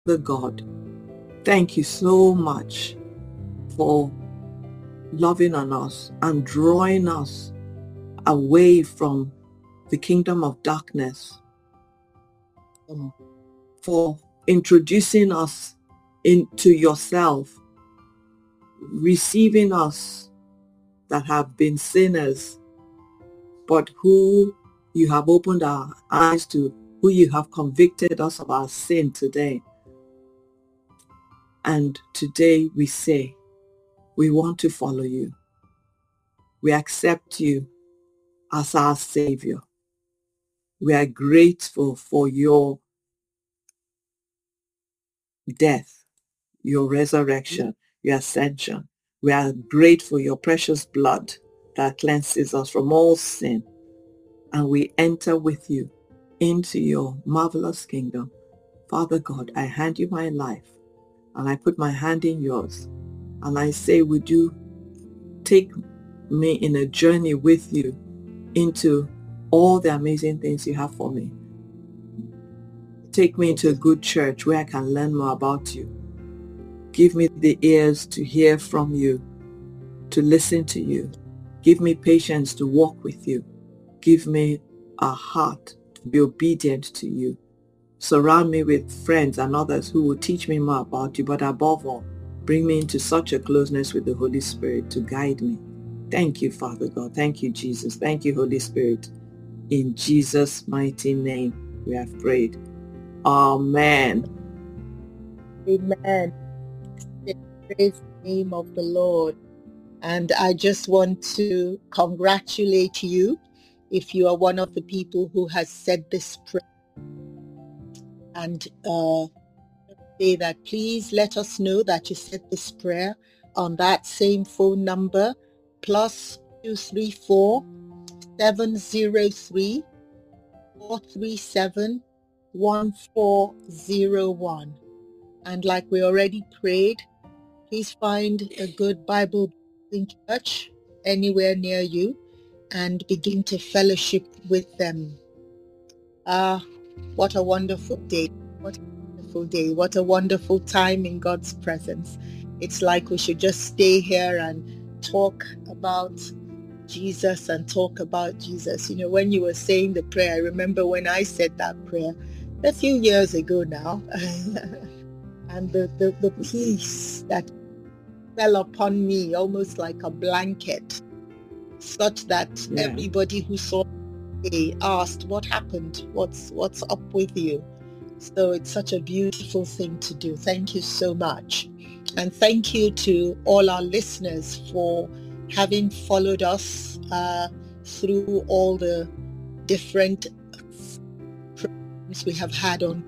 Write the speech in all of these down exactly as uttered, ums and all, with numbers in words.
the God, thank you so much for loving on us and drawing us away from the kingdom of darkness, um, for introducing us into yourself, receiving us that have been sinners, but who you have opened our eyes to, who you have convicted us of our sin today. And today we say, we want to follow you. We accept you as our Savior. We are grateful for your death, your resurrection, your ascension. We are grateful for your precious blood that cleanses us from all sin. And we enter with you into your marvelous kingdom. Father God, I hand you my life and I put my hand in yours. And I say, would you take me in a journey with you into all the amazing things you have for me. Take me into a good church where I can learn more about you. Give me the ears to hear from you, to listen to you. Give me patience to walk with you. Give me a heart to be obedient to you. Surround me with friends and others who will teach me more about you, but above all, bring me into such a closeness with the Holy Spirit to guide me. Thank you, Father God. Thank you, Jesus. Thank you, Holy Spirit. In Jesus' mighty name, we have prayed. Amen. Amen. Praise the name of the Lord. And I just want to congratulate you if you are one of the people who has said this prayer. And uh, say that please let us know that you said this prayer on that same phone number, plus two three four, seven zero three, four three seven, one four zero one. And like we already prayed, please find a good Bible church anywhere near you and begin to fellowship with them. Ah, what a wonderful day. What a wonderful day. What a wonderful time in God's presence. It's like we should just stay here and talk about Jesus and talk about Jesus. You know, when you were saying the prayer, I remember when I said that prayer a few years ago now. And the, the, the peace that fell upon me almost like a blanket, such that Yeah. everybody who saw me asked, what happened? What's what's up with you? So it's such a beautiful thing to do. Thank you so much. And thank you to all our listeners for having followed us uh, through all the different programs we have had on.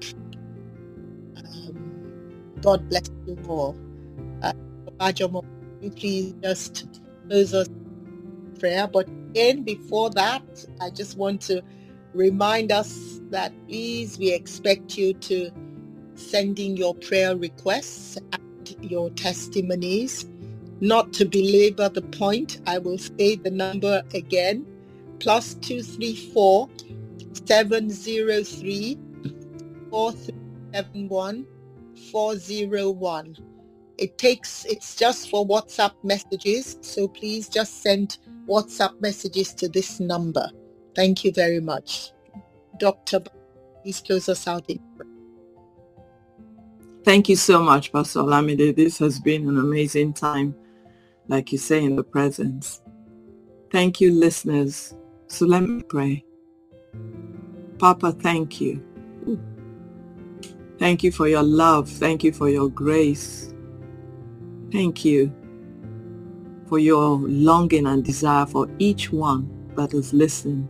Um, God bless you all. Uh, please just close us in prayer. But again, before that, I just want to remind us that please, we expect you to send in your prayer requests and your testimonies. Not to belabor the point, I will say the number again, plus two three four, seven zero three, four three seven one, four zero one. It takes, it's just for WhatsApp messages, so please just send WhatsApp messages to this number. Thank you very much. Doctor, please close us out in prayer. Thank you so much, Pastor Olamide. This has been an amazing time, like you say, in the presence. Thank you, listeners. So let me pray. Papa, thank you. Thank you for your love. Thank you for your grace. Thank you for your longing and desire for each one that is listening,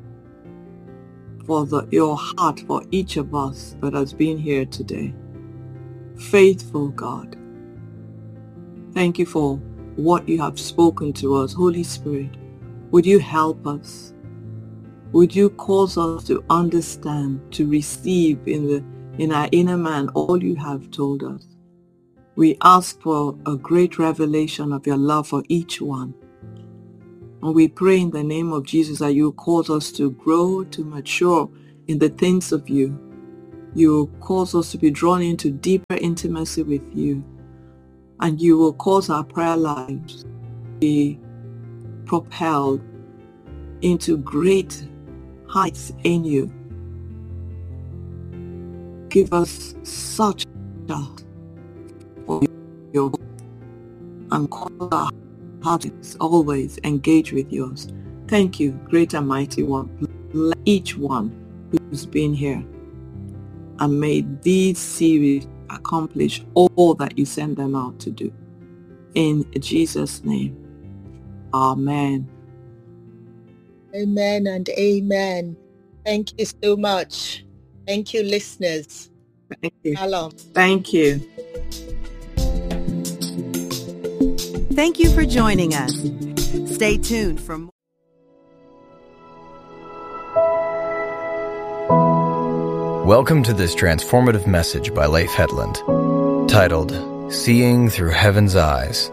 for the, your heart for each of us that has been here today. Faithful God, thank you for what you have spoken to us. Holy Spirit, would you help us? Would you cause us to understand, to receive in the in our inner man all you have told us? We ask for a great revelation of your love for each one. And we pray in the name of Jesus that you cause us to grow, to mature in the things of you. You will cause us to be drawn into deeper intimacy with you. And you will cause our prayer lives to be propelled into great heights in you. Give us such a for your and cause our hearts always engage with yours. Thank you, great and mighty one. Bless each one who's been here, and may these series accomplish all that you send them out to do. In Jesus' name, amen. Amen and amen. Thank you so much. Thank you, listeners. Thank you. Shalom. Thank you. Thank you for joining us. Stay tuned for more. Welcome to this transformative message by Leif Hetland, titled, Seeing Through Heaven's Eyes.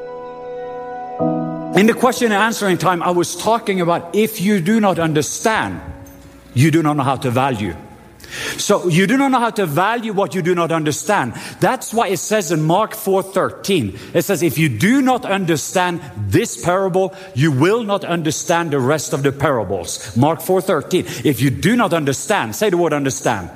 In the question and answering time, I was talking about if you do not understand, you do not know how to value. So you do not know how to value what you do not understand. That's why it says in Mark four thirteen, it says, if you do not understand this parable, you will not understand the rest of the parables. Mark four thirteen. If you do not understand, say the word understand.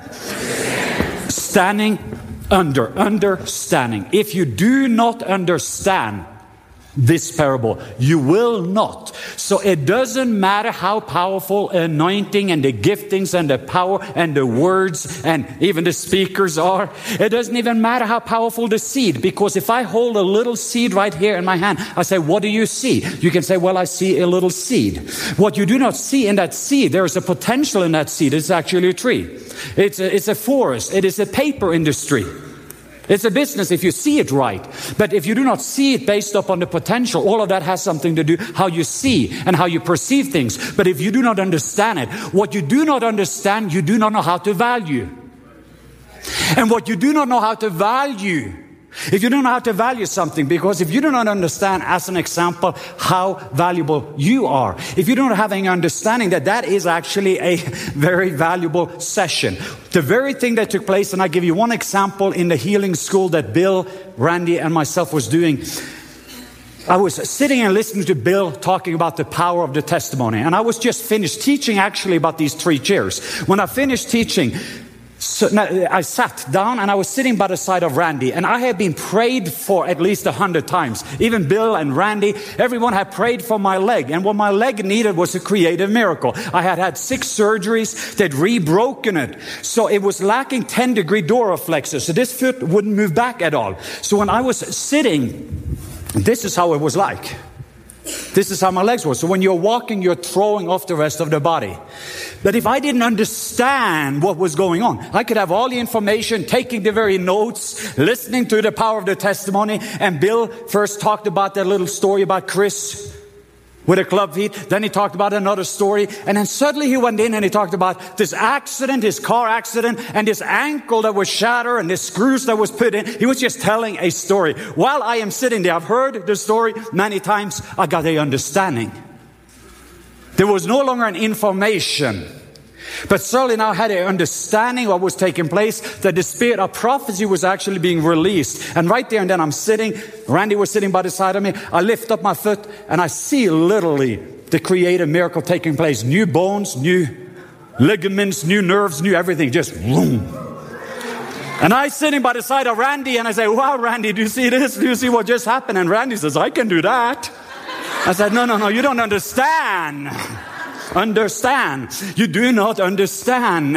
Standing under, understanding. If you do not understand this parable, you will not. So it doesn't matter how powerful anointing and the giftings and the power and the words and even the speakers are. It doesn't even matter how powerful the seed, because if I hold a little seed right here in my hand, I say, what do you see? You can say, well, I see a little seed. What you do not see in that seed, there is a potential in that seed. It's actually a tree. It's a, it's a forest. It is a paper industry. It's a business if you see it right. But if you do not see it based upon the potential, all of that has something to do how you see and how you perceive things. But if you do not understand it, what you do not understand, you do not know how to value. And what you do not know how to value, if you don't know how to value something, because if you do not understand, as an example, how valuable you are, if you don't have any understanding that that is actually a very valuable session. The very thing that took place, and I give you one example in the healing school that Bill, Randy, and myself was doing. I was sitting and listening to Bill talking about the power of the testimony. And I was just finished teaching actually about these three chairs. When I finished teaching, So now, I sat down and I was sitting by the side of Randy, and I had been prayed for at least a hundred times. Even Bill and Randy, everyone had prayed for my leg, and what my leg needed was a creative miracle. I had had six surgeries, they'd re-broken it, so it was lacking ten degree doriflexor, so this foot wouldn't move back at all. So when I was sitting, this is how it was like. This is how my legs were. So when you're walking, you're throwing off the rest of the body. But if I didn't understand what was going on, I could have all the information, taking the very notes, listening to the power of the testimony. And Bill first talked about that little story about Chris with a club feet. Then he talked about another story. And then suddenly he went in and he talked about this accident, his car accident, and this ankle that was shattered and the screws that was put in. He was just telling a story. While I am sitting there, I've heard the story many times. I got a understanding. There was no longer an information, but certainly now I had an understanding of what was taking place, that the spirit of prophecy was actually being released. And right there and then I'm sitting, Randy was sitting by the side of me, I lift up my foot and I see literally the creative miracle taking place. New bones, new ligaments, new nerves, new everything, just boom. And I sitting by the side of Randy and I say, wow, Randy, do you see this? Do you see what just happened? And Randy says, I can do that. I said, no, no, no, you don't understand. Understand. You do not understand.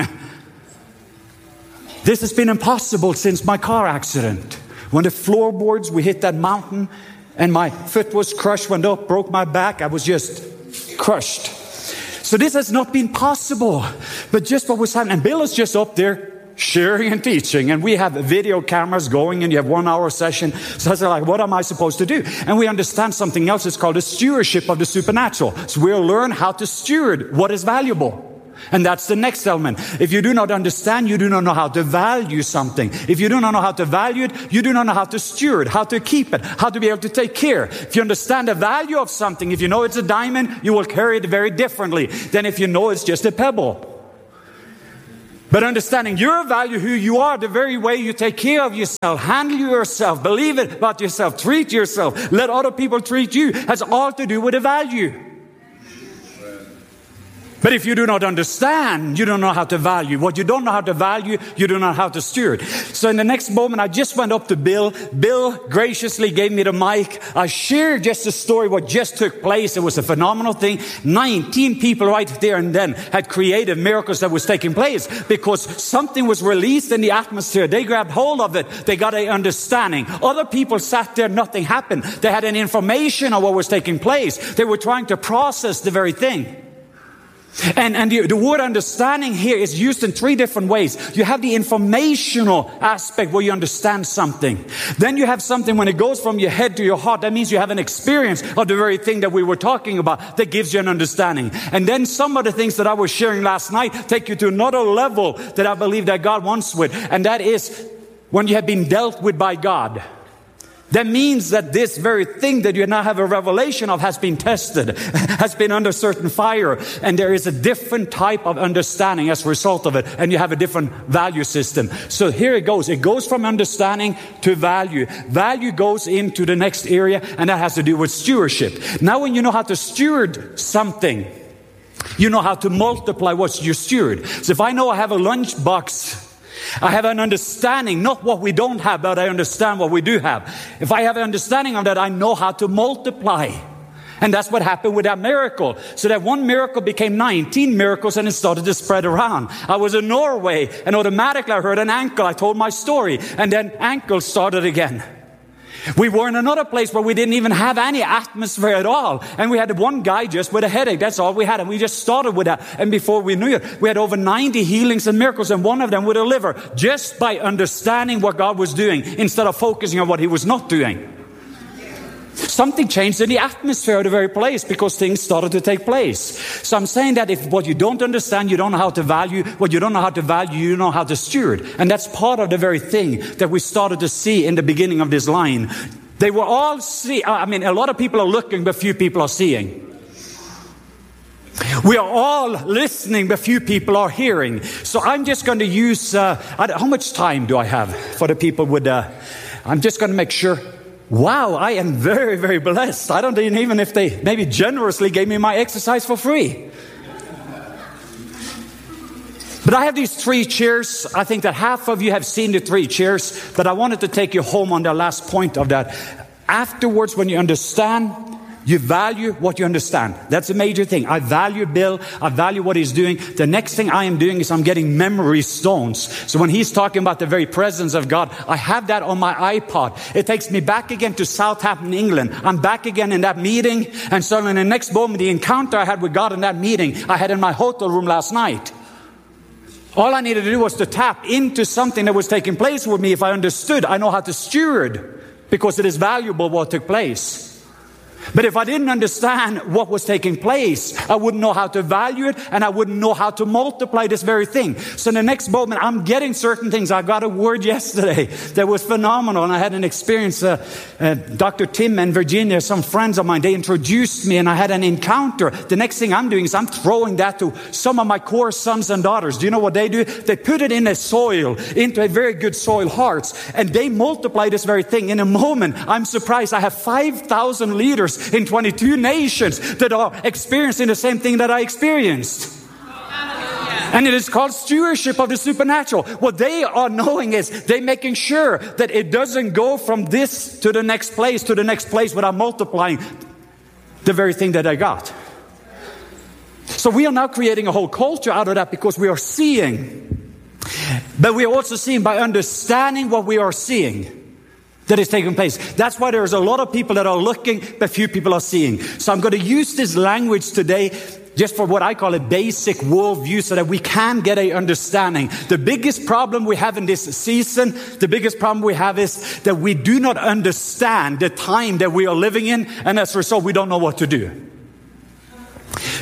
This has been impossible since my car accident. When the floorboards, we hit that mountain and my foot was crushed, went up, broke my back. I was just crushed. So this has not been possible. But just what was happening. And Bill is just up there sharing and teaching, and we have video cameras going, and you have one hour session. So I was like, what am I supposed to do? And we understand something else. It's called the stewardship of the supernatural. So we'll learn how to steward what is valuable. And that's the next element. If you do not understand, you do not know how to value something. If you do not know how to value it, you do not know how to steward, how to keep it, how to be able to take care. If you understand the value of something, if you know it's a diamond, you will carry it very differently than if you know it's just a pebble. But understanding your value, who you are, the very way you take care of yourself, handle yourself, believe it about yourself, treat yourself, let other people treat you, has all to do with the value. But if you do not understand, you don't know how to value. What you don't know how to value, you don't know how to steward. So in the next moment, I just went up to Bill. Bill graciously gave me the mic. I shared just a story, what just took place. It was a phenomenal thing. nineteen people right there and then had created miracles that was taking place because something was released in the atmosphere. They grabbed hold of it. They got an understanding. Other people sat there, nothing happened. They had an information of what was taking place. They were trying to process the very thing. And, and the, the word understanding here is used in three different ways. You have the informational aspect where you understand something. Then you have something when it goes from your head to your heart. That means you have an experience of the very thing that we were talking about that gives you an understanding. And then some of the things that I was sharing last night take you to another level that I believe that God wants with. And that is when you have been dealt with by God. That means that this very thing that you now have a revelation of has been tested, has been under certain fire, and there is a different type of understanding as a result of it, and you have a different value system. So here it goes. It goes from understanding to value. Value goes into the next area, and that has to do with stewardship. Now when you know how to steward something, you know how to multiply what you steward. So if I know I have a lunchbox, I have an understanding, not what we don't have, but I understand what we do have. If I have an understanding of that, I know how to multiply. And that's what happened with that miracle. So that one miracle became nineteen miracles and it started to spread around. I was in Norway and automatically I heard an ankle. I told my story and then ankle started again. We were in another place where we didn't even have any atmosphere at all. And we had one guy just with a headache. That's all we had. And we just started with that. And before we knew it, we had over ninety healings and miracles. And one of them with a liver. Just by understanding what God was doing instead of focusing on what he was not doing. Something changed in the atmosphere of the very place because things started to take place. So I'm saying that if what you don't understand, you don't know how to value. What you don't know how to value, you don't know how to steward. And that's part of the very thing that we started to see in the beginning of this line. They were all see. I mean, a lot of people are looking, but few people are seeing. We are all listening, but few people are hearing. So I'm just going to use, uh, how much time do I have for the people with, uh, I'm just going to make sure. Wow, I am very, very blessed. I don't even if they maybe generously gave me my exercise for free. But I have these three chairs. I think that half of you have seen the three chairs, but I wanted to take you home on the last point of that. Afterwards, when you understand, you value what you understand. That's a major thing. I value Bill. I value what he's doing. The next thing I am doing is I'm getting memory stones. So when he's talking about the very presence of God, I have that on my iPod. It takes me back again to Southampton, England. I'm back again in that meeting. And so in the next moment, the encounter I had with God in that meeting, I had in my hotel room last night. All I needed to do was to tap into something that was taking place with me. If I understood, I know how to steward because it is valuable what took place. But if I didn't understand what was taking place, I wouldn't know how to value it and I wouldn't know how to multiply this very thing. So in the next moment, I'm getting certain things. I got a word yesterday that was phenomenal and I had an experience. Uh, uh, Doctor Tim and Virginia, some friends of mine, they introduced me and I had an encounter. The next thing I'm doing is I'm throwing that to some of my core sons and daughters. Do you know what they do? They put it in a soil, into a very good soil hearts, and they multiply this very thing. In a moment, I'm surprised. I have five thousand leaders in twenty-two nations that are experiencing the same thing that I experienced. And it is called stewardship of the supernatural. What they are knowing is they're making sure that it doesn't go from this to the next place, to the next place without multiplying the very thing that I got. So we are now creating a whole culture out of that because we are seeing. But we are also seeing by understanding what we are seeing. That is taking place. That's why there's a lot of people that are looking, but few people are seeing. So I'm going to use this language today just for what I call a basic worldview so that we can get a understanding. The biggest problem we have in this season, the biggest problem we have is that we do not understand the time that we are living in, and as a result, we don't know what to do.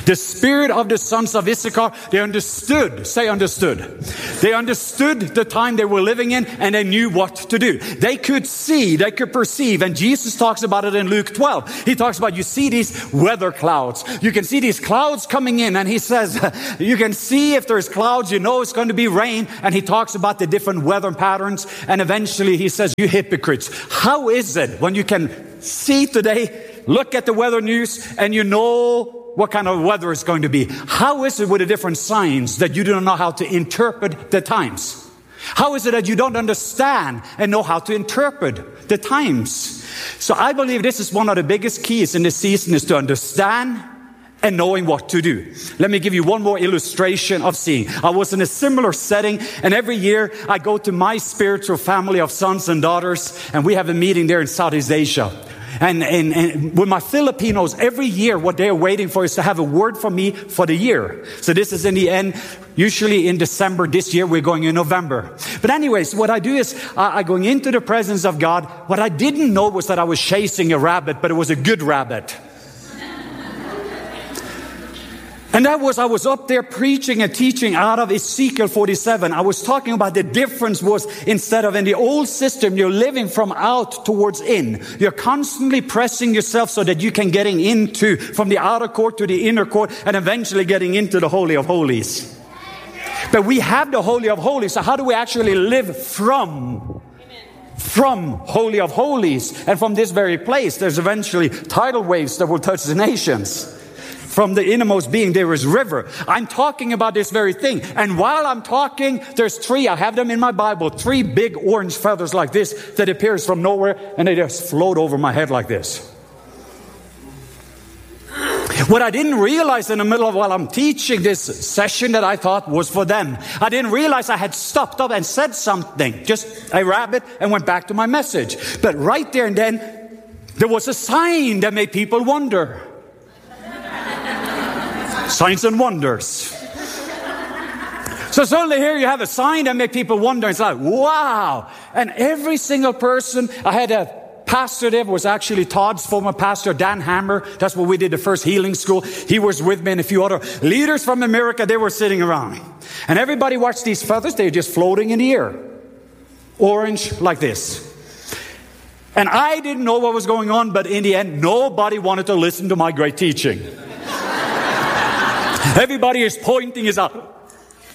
The spirit of the sons of Issachar, they understood, say understood. They understood the time they were living in, and they knew what to do. They could see, they could perceive, and Jesus talks about it in Luke twelve. He talks about, you see these weather clouds. You can see these clouds coming in, and he says, you can see if there's clouds, you know it's going to be rain, and he talks about the different weather patterns, and eventually he says, you hypocrites, how is it when you can see today, look at the weather news, and you know what kind of weather it's going to be? How is it with the different signs that you don't know how to interpret the times? How is it that you don't understand and know how to interpret the times? So I believe this is one of the biggest keys in this season, is to understand and knowing what to do. Let me give you one more illustration of seeing. I was in a similar setting, and every year I go to my spiritual family of sons and daughters, and we have a meeting there in Southeast Asia. And, and, and with my Filipinos, every year what they're waiting for is to have a word from me for the year. So this is in the end, usually in December. This year we're going in November. But anyways, what I do is uh, I'm going into the presence of God. What I didn't know was that I was chasing a rabbit, but it was a good rabbit. And that was, I was up there preaching and teaching out of Ezekiel forty-seven. I was talking about the difference was, instead of in the old system, you're living from out towards in. You're constantly pressing yourself so that you can getting into, from the outer court to the inner court, and eventually getting into the Holy of Holies. But we have the Holy of Holies. So how do we actually live from? From Holy of Holies? And from this very place, there's eventually tidal waves that will touch the nations. From the innermost being, there is river. I'm talking about this very thing. And while I'm talking, there's three, I have them in my Bible, three big orange feathers like this that appears from nowhere, and they just float over my head like this. What I didn't realize in the middle of while I'm teaching this session that I thought was for them, I didn't realize I had stopped up and said something, just a rabbit, and went back to my message. But right there and then, there was a sign that made people wonder. Signs and wonders. So suddenly here you have a sign that makes people wonder. It's like, wow. And every single person, I had a pastor there, was actually Todd's former pastor, Dan Hammer. That's where we did the first healing school. He was with me and a few other leaders from America. They were sitting around. And everybody watched these feathers. They're just floating in the air. Orange like this. And I didn't know what was going on, but in the end, nobody wanted to listen to my great teaching. Everybody is pointing his up.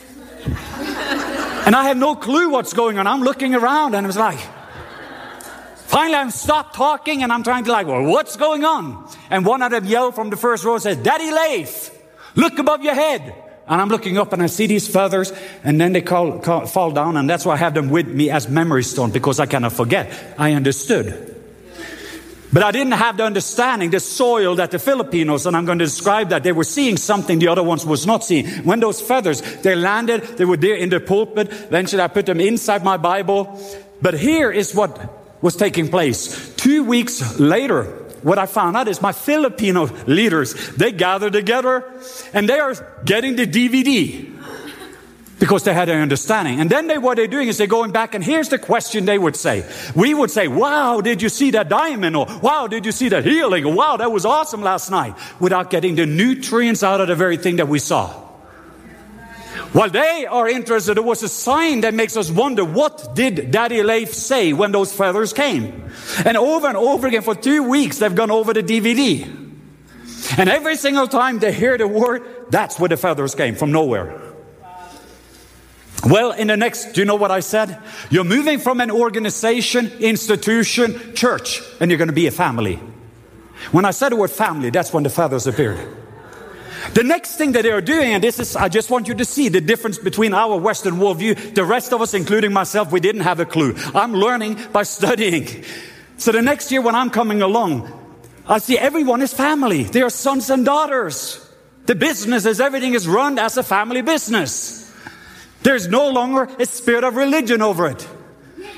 And I have no clue what's going on. I'm looking around and I was like, finally I stopped talking and I'm trying to like, well, what's going on? And one of them yelled from the first row, says, Daddy Leif, look above your head. And I'm looking up and I see these feathers, and then they call, call, fall down, and that's why I have them with me as memory stone, because I cannot forget. I understood. But I didn't have the understanding, the soil that the Filipinos, and I'm going to describe that, they were seeing something the other ones was not seeing. When those feathers, they landed, they were there in the pulpit. Eventually I put them inside my Bible. But here is what was taking place. Two weeks later, what I found out is my Filipino leaders, they gathered together and they are getting the D V D. Because they had an understanding. And then they, what they're doing is they're going back, and here's the question they would say. We would say, wow, did you see that diamond? Or wow, did you see that healing? Or wow, that was awesome last night. Without getting the nutrients out of the very thing that we saw. While they are interested, it was a sign that makes us wonder, what did Daddy Leif say when those feathers came? And over and over again for two weeks, they've gone over the D V D. And every single time they hear the word, that's where the feathers came, from nowhere. Well, in the next, do you know what I said? You're moving from an organization, institution, church, and you're going to be a family. When I said the word family, that's when the feathers appeared. The next thing that they are doing, and this is, I just want you to see the difference between our Western worldview. The rest of us, including myself, we didn't have a clue. I'm learning by studying. So the next year when I'm coming along, I see everyone is family. They are sons and daughters. The businesses, everything is run as a family business. There's no longer a spirit of religion over it.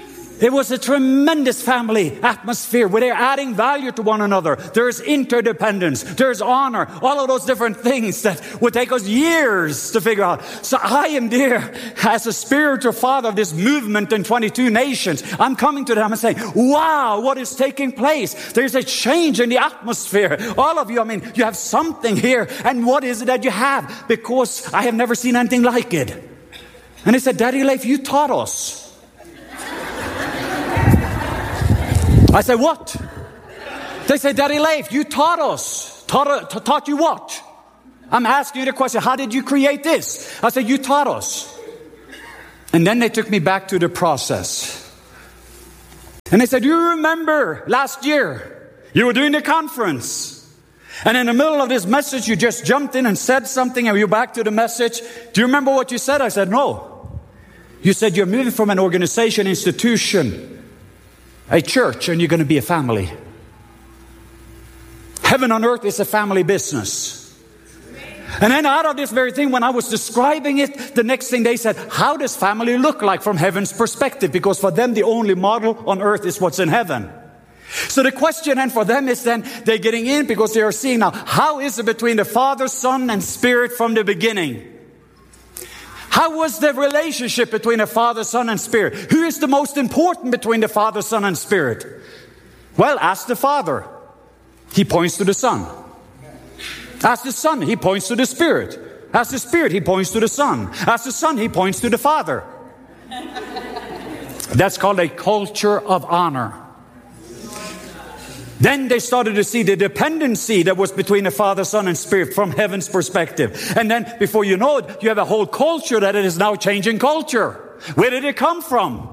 It was a tremendous family atmosphere where they're adding value to one another. There's interdependence. There's honor. All of those different things that would take us years to figure out. So I am there as a spiritual father of this movement in twenty-two nations. I'm coming to them and saying, wow, what is taking place? There's a change in the atmosphere. All of you, I mean, you have something here. And what is it that you have? Because I have never seen anything like it. And they said, Daddy Leif, you taught us. I said, what? They said, Daddy Leif, you taught us. Taught, taught you what? I'm asking you the question, how did you create this? I said, you taught us. And then they took me back to the process. And they said, you remember last year, you were doing the conference. And in the middle of this message, you just jumped in and said something, and you're back to the message. Do you remember what you said? I said, no. You said you're moving from an organization, institution, a church, and you're going to be a family. Heaven on earth is a family business. And then out of this very thing, when I was describing it, the next thing they said, how does family look like from heaven's perspective? Because for them, the only model on earth is what's in heaven. So the question then for them is then they're getting in because they are seeing now, how is it between the Father, Son, and Spirit from the beginning? How was the relationship between the Father, Son, and Spirit? Who is the most important between the Father, Son, and Spirit? Well, ask the Father. He points to the Son. Ask the Son. He points to the Spirit. Ask the Spirit. He points to the Son. Ask the Son. He points to the Father. That's called a culture of honor. Then they started to see the dependency that was between the Father, Son, and Spirit from heaven's perspective. And then before you know it, you have a whole culture that it is now changing culture. Where did it come from?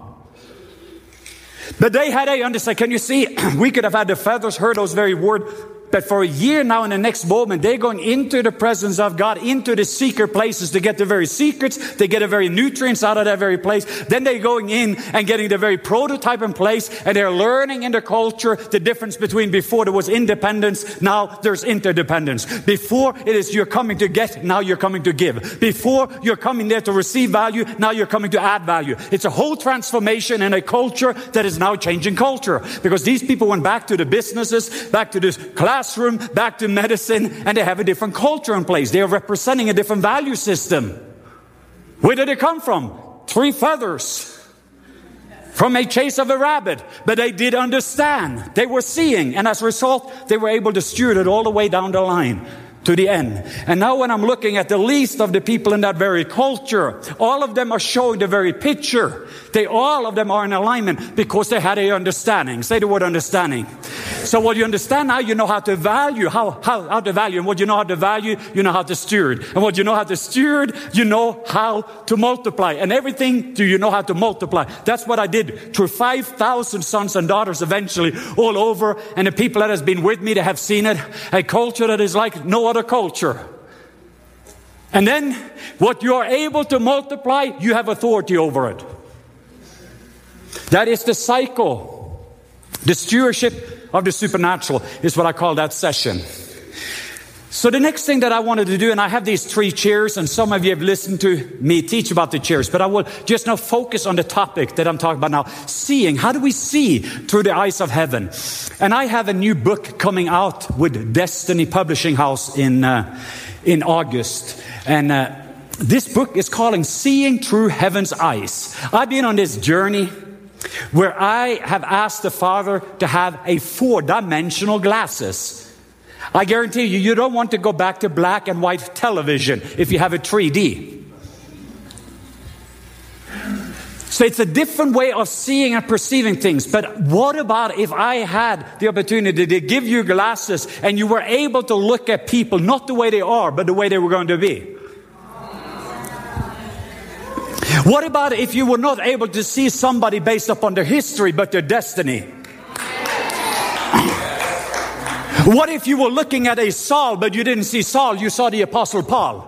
But they had a understand. Can you see? We could have had the feathers heard those very words. But for a year now, in the next moment, they're going into the presence of God, into the secret places to get the very secrets. They get the very nutrients out of that very place. Then they're going in and getting the very prototype in place. And they're learning in the culture the difference between before there was independence, now there's interdependence. Before it is you're coming to get, now you're coming to give. Before you're coming there to receive value, now you're coming to add value. It's a whole transformation in a culture that is now changing culture. Because these people went back to the businesses, back to the class. Classroom, back to medicine, and they have a different culture in place. They are representing a different value system. Where did it come from? Three feathers from a chase of a rabbit. But they did understand. They were seeing, and as a result, they were able to steward it all the way down the line to the end. And now when I'm looking at the least of the people in that very culture, all of them are showing the very picture. They, all of them are in alignment because they had a understanding. Say the word understanding. So what you understand now, you know how to value, how, how, how to value. And what you know how to value, you know how to steward. And what you know how to steward, you know how to multiply. And everything, do you know how to multiply? That's what I did through five thousand sons and daughters eventually all over. And the people that has been with me, they have seen it. A culture that is like no other culture. And then what you are able to multiply, you have authority over it. That is the cycle. The stewardship of the supernatural is what I call that session. So the next thing that I wanted to do, and I have these three chairs, and some of you have listened to me teach about the chairs, but I will just now focus on the topic that I'm talking about now. Seeing. How do we see through the eyes of heaven? And I have a new book coming out with Destiny Publishing House in, uh, in August. And uh, this book is called Seeing Through Heaven's Eyes. I've been on this journey where I have asked the Father to have a four-dimensional glasses. I guarantee you, you don't want to go back to black and white television if you have a three D. So it's a different way of seeing and perceiving things. But what about if I had the opportunity to give you glasses and you were able to look at people not the way they are, but the way they were going to be? What about if you were not able to see somebody based upon their history, but their destiny? What if you were looking at a Saul, but you didn't see Saul, you saw the Apostle Paul?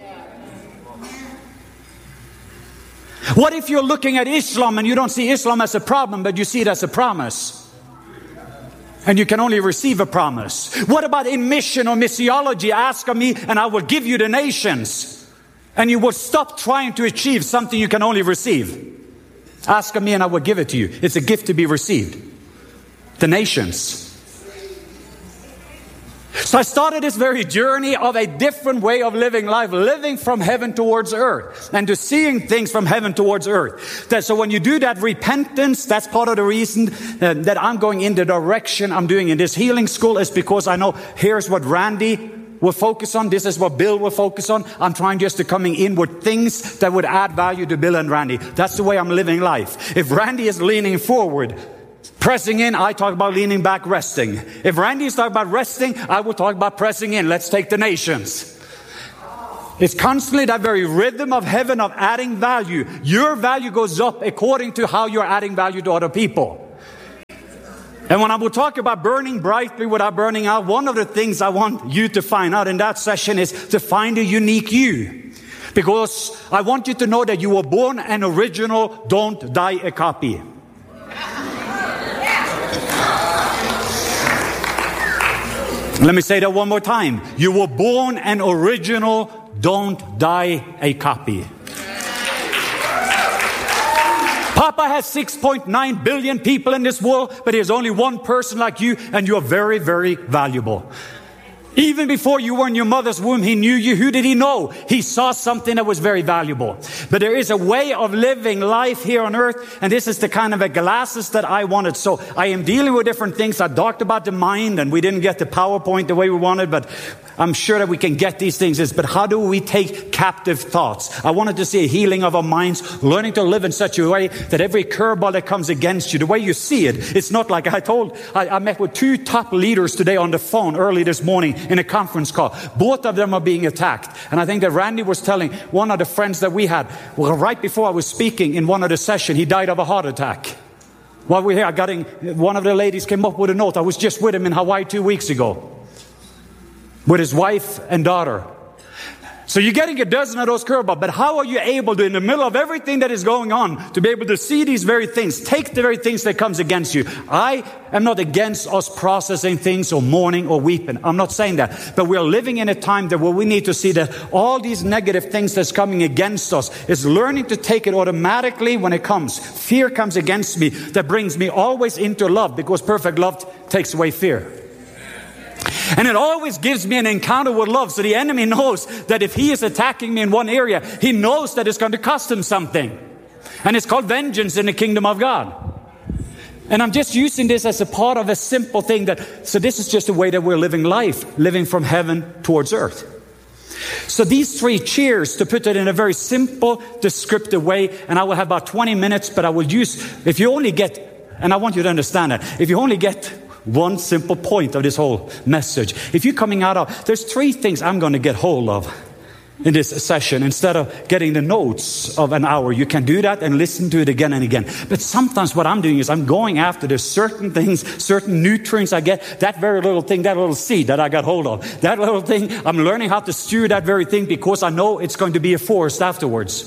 What if you're looking at Islam and you don't see Islam as a problem, but you see it as a promise? And you can only receive a promise. What about in mission or missiology? Ask of me and I will give you the nations. And you will stop trying to achieve something you can only receive. Ask of me and I will give it to you. It's a gift to be received. The nations. So I started this very journey of a different way of living life, living from heaven towards earth, and to seeing things from heaven towards earth. That, so when you do that repentance, that's part of the reason uh, that I'm going in the direction I'm doing in this healing school, is because I know here's what Randy will focus on. This is what Bill will focus on. I'm trying just to coming in with things that would add value to Bill and Randy. That's the way I'm living life. If Randy is leaning forward, pressing in, I talk about leaning back, resting. If Randy is talking about resting, I will talk about pressing in. Let's take the nations. It's constantly that very rhythm of heaven of adding value. Your value goes up according to how you're adding value to other people. And when I will talk about burning brightly without burning out, one of the things I want you to find out in that session is to find a unique you. Because I want you to know that you were born an original, don't die a copy. Let me say that one more time. You were born an original, don't die a copy. Papa has six point nine billion people in this world, but there's only one person like you, and you are very, very valuable. Even before you were in your mother's womb, he knew you. Who did he know? He saw something that was very valuable. But there is a way of living life here on earth, and this is the kind of a glasses that I wanted. So I am dealing with different things. I talked about the mind, and we didn't get the PowerPoint the way we wanted, but I'm sure that we can get these things. But how do we take captive thoughts? I wanted to see a healing of our minds, learning to live in such a way that every curveball that comes against you, the way you see it, it's not like I told, I, I met with two top leaders today on the phone early this morning in a conference call. Both of them are being attacked. And I think that Randy was telling one of the friends that we had, well, right before I was speaking in one of the sessions, he died of a heart attack. While we were here, I got in, one of the ladies came up with a note. I was just with him in Hawaii two weeks ago with his wife and daughter. So you're getting a dozen of those curveballs, but how are you able to, in the middle of everything that is going on, to be able to see these very things, take the very things that comes against you? I am not against us processing things or mourning or weeping. I'm not saying that. But we're living in a time that where we need to see that all these negative things that's coming against us is learning to take it automatically when it comes. Fear comes against me. That brings me always into love, because perfect love takes away fear. And it always gives me an encounter with love. So the enemy knows that if he is attacking me in one area, he knows that it's going to cost him something. And it's called vengeance in the kingdom of God. And I'm just using this as a part of a simple thing that, so this is just the way that we're living life, living from heaven towards earth. So these three cheers, to put it in a very simple, descriptive way, and I will have about twenty minutes, but I will use, if you only get, and I want you to understand that, if you only get one simple point of this whole message. If you're coming out of, there's three things I'm going to get hold of in this session. Instead of getting the notes of an hour, you can do that and listen to it again and again. But sometimes what I'm doing is I'm going after there's certain things, certain nutrients I get, that very little thing, that little seed that I got hold of, that little thing, I'm learning how to steer that very thing because I know it's going to be a forest afterwards.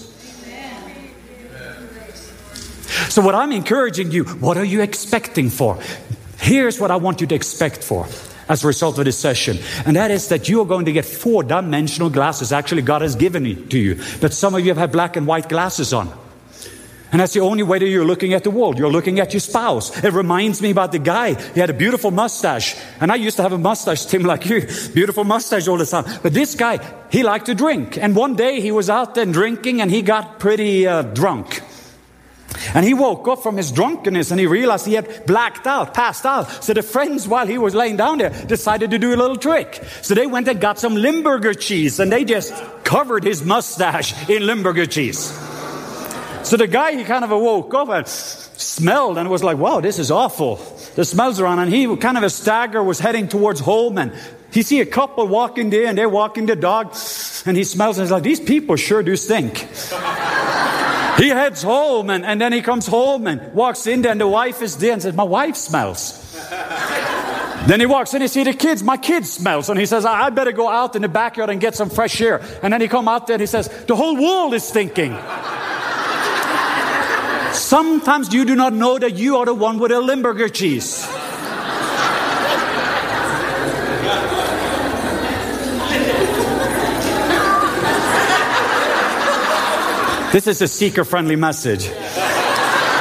So what I'm encouraging you, what are you expecting for? Here's what I want you to expect for as a result of this session. And that is that you are going to get four-dimensional glasses. Actually, God has given it to you. But some of you have had black and white glasses on. And that's the only way that you're looking at the world. You're looking at your spouse. It reminds me about the guy. He had a beautiful mustache. And I used to have a mustache, Tim, like you. Beautiful mustache all the time. But this guy, he liked to drink. And one day he was out there drinking and he got pretty uh, drunk. And he woke up from his drunkenness and he realized he had blacked out, passed out. So the friends, while he was laying down there, decided to do a little trick. So they went and got some Limburger cheese and they just covered his mustache in Limburger cheese. So the guy, he kind of woke up and smelled and was like, wow, this is awful. The smells around. And he kind of a stagger was heading towards home, and he see a couple walking there and they're walking the dog, and he smells and he's like, these people sure do stink. He heads home, and, and then he comes home and walks in there, and the wife is there and says, my wife smells. Then he walks in, he sees the kids, my kids smells. And he says, I better go out in the backyard and get some fresh air. And then he come out there and he says, the whole world is stinking. Sometimes you do not know that you are the one with a Limburger cheese. This is a seeker-friendly message.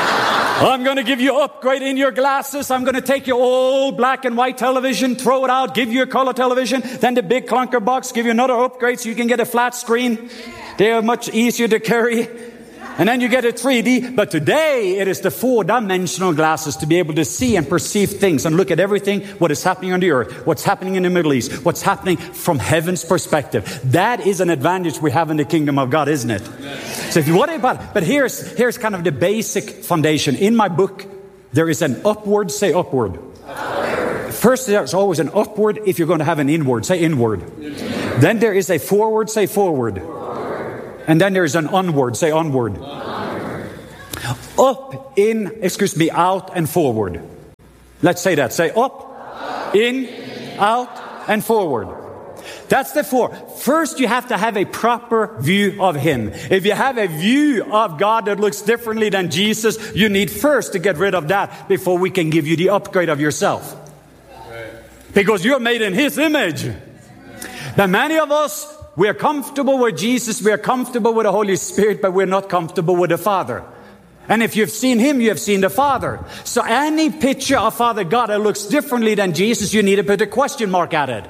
I'm going to give you upgrade in your glasses. I'm going to take your old black and white television, throw it out, give you a color television. Then the big clunker box, give you another upgrade so you can get a flat screen. They are much easier to carry. And then you get a three D. But today it is the four-dimensional glasses to be able to see and perceive things and look at everything, what is happening on the earth, what's happening in the Middle East, what's happening from heaven's perspective. That is an advantage we have in the kingdom of God, isn't it? So if you worry about it, but here's, here's kind of the basic foundation. In my book, there is an upward, say upward. Upward. First, there's always an upward if you're going to have an inward, say inward. Inward. Then there is a forward, say forward. Forward. And then there's an onward, say onward. Onward. Up, in, excuse me, out and forward. Let's say that. Say up, up in, in, out and forward. That's the four. First, you have to have a proper view of Him. If you have a view of God that looks differently than Jesus, you need first to get rid of that before we can give you the upgrade of yourself. Because you're made in His image. Now, many of us, we are comfortable with Jesus, we are comfortable with the Holy Spirit, but we're not comfortable with the Father. And if you've seen Him, you have seen the Father. So any picture of Father God that looks differently than Jesus, you need to put a question mark at it.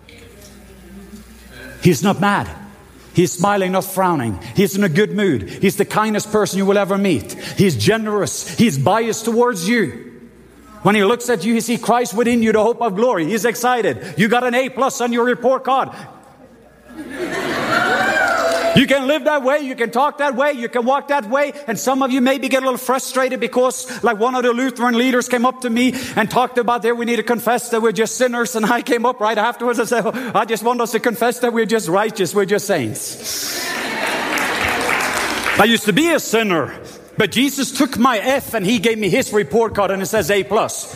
He's not mad. He's smiling, not frowning. He's in a good mood. He's the kindest person you will ever meet. He's generous. He's biased towards you. When He looks at you, He sees Christ within you, the hope of glory. He's excited. You got an A plus on your report card. You can live that way, you can talk that way, you can walk that way. And some of you maybe get a little frustrated because like one of the Lutheran leaders came up to me and talked about there we need to confess that we're just sinners. And I came up right afterwards and said, oh, I just want us to confess that we're just righteous, we're just saints. I used to be a sinner, but Jesus took my F and He gave me His report card and it says A plus.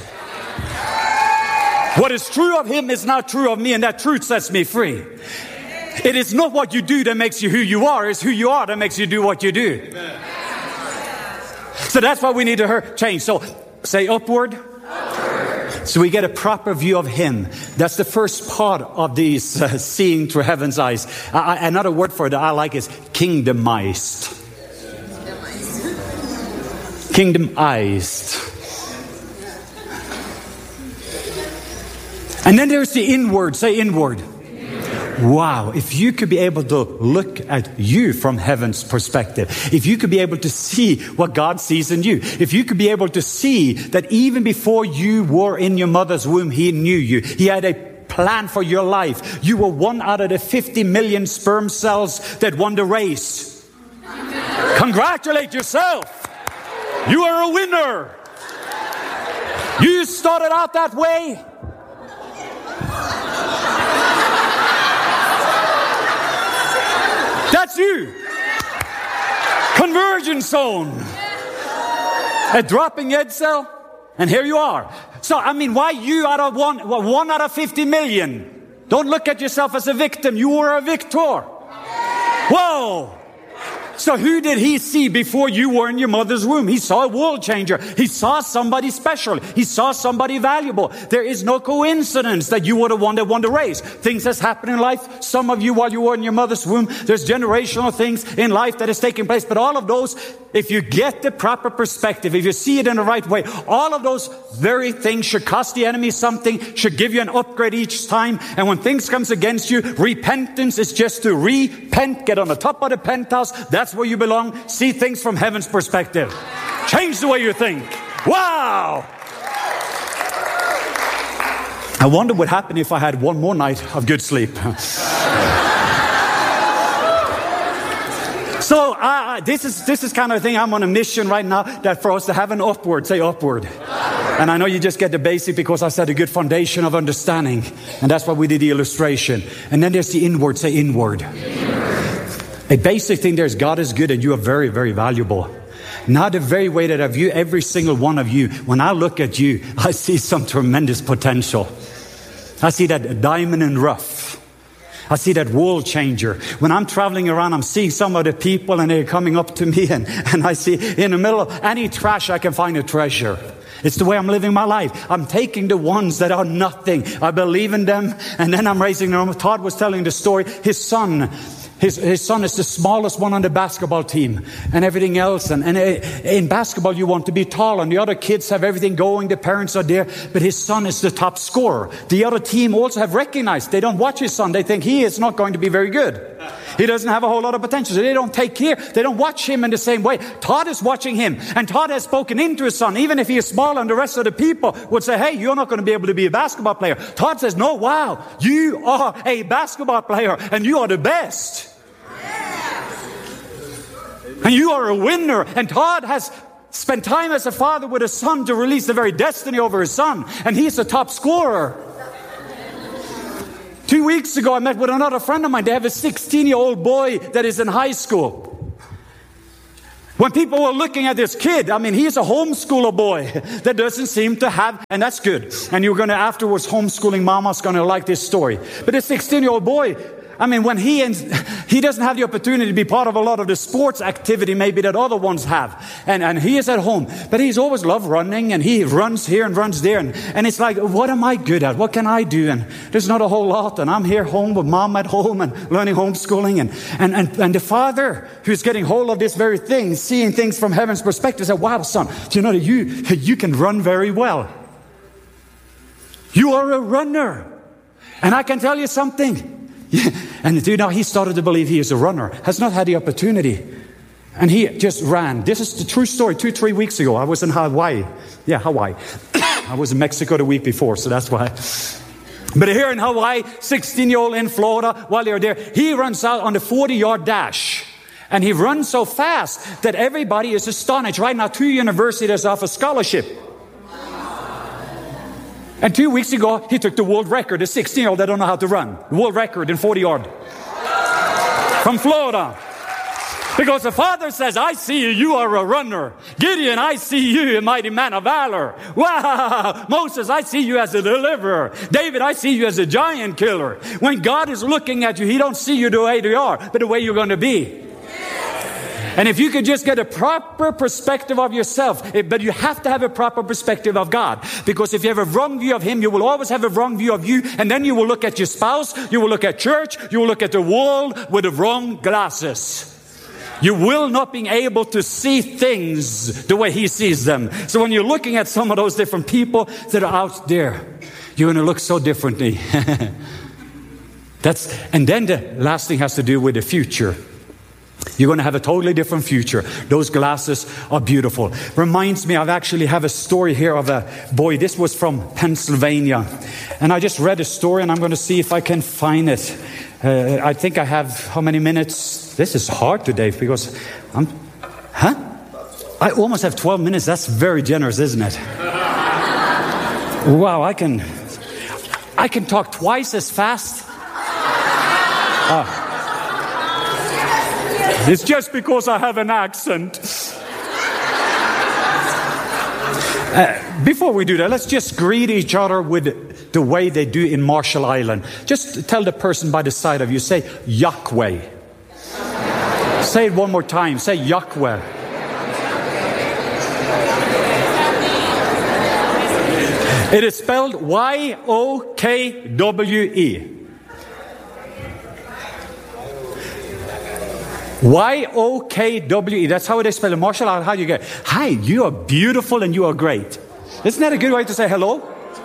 What is true of Him is not true of me, and that truth sets me free. It is not what you do that makes you who you are. It's who you are that makes you do what you do. Amen. So that's why we need to change. So say upward. Upward. So we get a proper view of Him. That's the first part of these uh, seeing through heaven's eyes. I, another word for it that I like is kingdomized. Kingdomized. And then there's the inward. Say inward. Wow, if you could be able to look at you from heaven's perspective, if you could be able to see what God sees in you, if you could be able to see that even before you were in your mother's womb, He knew you. He had a plan for your life. You were one out of the fifty million sperm cells that won the race. Congratulate yourself. You are a winner. You started out that way. That's you. Conversion zone. A dropping head cell. And here you are. So, I mean, why you out of one, one out of fifty million? Don't look at yourself as a victim. You were a victor. Whoa. So who did He see before you were in your mother's womb? He saw a world changer. He saw somebody special. He saw somebody valuable. There is no coincidence that you were the one that won the race. Things that's happened in life. Some of you while you were in your mother's womb, there's generational things in life that is taking place. But all of those, if you get the proper perspective, if you see it in the right way, all of those very things should cost the enemy something, should give you an upgrade each time. And when things comes against you, repentance is just to repent, get on the top of the penthouse. That's where you belong. See things from heaven's perspective. Change the way you think. Wow! I wonder what happened if I had one more night of good sleep. So uh, this is this is kind of thing. I'm on a mission right now that for us to have an upward, say upward. And I know you just get the basic because I said a good foundation of understanding. And that's why we did the illustration. And then there's the inward, say inward. A basic thing there is God is good and you are very, very valuable. Now the very way that I view every single one of you, when I look at you, I see some tremendous potential. I see that diamond in rough. I see that world changer. When I'm traveling around, I'm seeing some of the people and they're coming up to me and, and I see in the middle of any trash, I can find a treasure. It's the way I'm living my life. I'm taking the ones that are nothing. I believe in them and then I'm raising them. Todd was telling the story. His son His, his son is the smallest one on the basketball team and everything else. And, and in basketball, you want to be tall, and the other kids have everything going. The parents are there, but his son is the top scorer. The other team also have recognized. They don't watch his son. They think he is not going to be very good. He doesn't have a whole lot of potential. So they don't take care. They don't watch him in the same way. Todd is watching him, and Todd has spoken into his son. Even if he is small and the rest of the people would say, hey, you're not going to be able to be a basketball player. Todd says, no, wow, you are a basketball player and you are the best. And you are a winner. And Todd has spent time as a father with his son to release the very destiny over his son. And he's the top scorer. Two weeks ago, I met with another friend of mine. They have a sixteen-year-old boy that is in high school. When people were looking at this kid, I mean, he's a homeschooler boy that doesn't seem to have, and that's good. And you're going to, afterwards, homeschooling mama's going to like this story. But a sixteen-year-old boy, I mean, when he and he doesn't have the opportunity to be part of a lot of the sports activity maybe that other ones have. And, and he is at home. But he's always loved running, and he runs here and runs there. And, and it's like, what am I good at? What can I do? And there's not a whole lot. And I'm here home with mom at home and learning homeschooling. And, and, and, and the father who's getting hold of this very thing, seeing things from heaven's perspective, said, wow, son, do you know that you, you can run very well. You are a runner. And I can tell you something. Yeah. And do you know, he started to believe he is a runner, has not had the opportunity. And he just ran. This is the true story. Two, three weeks ago, I was in Hawaii. Yeah, Hawaii. I was in Mexico the week before, so that's why. But here in Hawaii, sixteen-year-old in Florida, while they're there, he runs out on the forty-yard dash. And he runs so fast that everybody is astonished. Right now, two universities offer scholarship. And two weeks ago, he took the world record, a sixteen-year-old that don't know how to run. The world record in forty-yard. From Florida. Because the father says, I see you, you are a runner. Gideon, I see you, a mighty man of valor. Wow! Moses, I see you as a deliverer. David, I see you as a giant killer. When God is looking at you, he don't see you the way you are, but the way you're going to be. And if you could just get a proper perspective of yourself, but you have to have a proper perspective of God. Because if you have a wrong view of him, you will always have a wrong view of you. And then you will look at your spouse, you will look at church, you will look at the world with the wrong glasses. You will not be able to see things the way he sees them. So when you're looking at some of those different people that are out there, you're going to look so differently. That's, and then the last thing has to do with the future. You're going to have a totally different future. Those glasses are beautiful. Reminds me, I actually have a story here of a boy. This was from Pennsylvania. And I just read a story, and I'm going to see if I can find it. Uh, I think I have, how many minutes? This is hard today because I'm, huh? I almost have twelve minutes. That's very generous, isn't it? Wow, I can, I can talk twice as fast. Oh. It's just because I have an accent. Uh, before we do that, let's just greet each other with the way they do in Marshall Island. Just tell the person by the side of you, say Yahweh. Say it one more time. Say Yahweh. It is spelled Y O K W E. Y O K W E. That's how it is spelled in Marshall Islands. How do you get? Hi, you are beautiful and you are great. Isn't that a good way to say hello?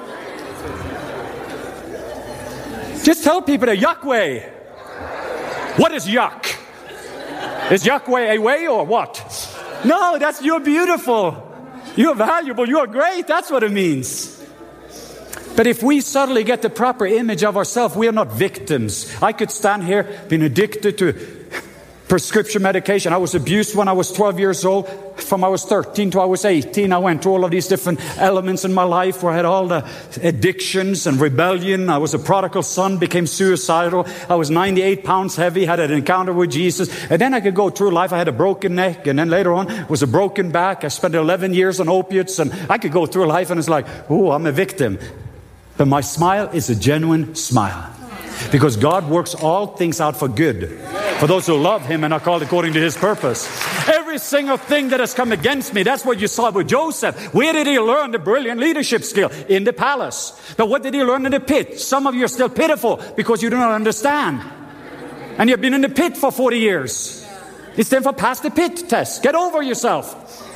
Just tell people that Yahweh. What is Yuck? Is Yahweh a way or what? No, that's you're beautiful. You're valuable. You're great. That's what it means. But if we suddenly get the proper image of ourselves, we are not victims. I could stand here being addicted to prescription medication. I was abused when I was twelve years old. From I was thirteen to I was eighteen, I went through all of these different elements in my life where I had all the addictions and rebellion. I was a prodigal son, became suicidal. I was ninety-eight pounds heavy, had an encounter with Jesus. And then I could go through life. I had a broken neck, and then later on was a broken back. I spent eleven years on opiates, and I could go through life and it's like, oh, I'm a victim. But my smile is a genuine smile. Because God works all things out for good. For those who love him and are called according to his purpose. Every single thing that has come against me, that's what you saw with Joseph. Where did he learn the brilliant leadership skill? In the palace. But what did he learn in the pit? Some of you are still pitiful because you do not understand. And you've been in the pit for forty years. It's time for pass the pit test. Get over yourself.